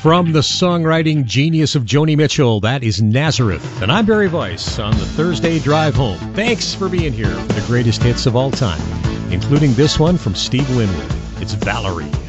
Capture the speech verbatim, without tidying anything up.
From the songwriting genius of Joni Mitchell, that is Nazareth. And I'm Barry Weiss on the Thursday Drive Home. Thanks for being here for the greatest hits of all time, including this one from Steve Winwood. It's Valerie.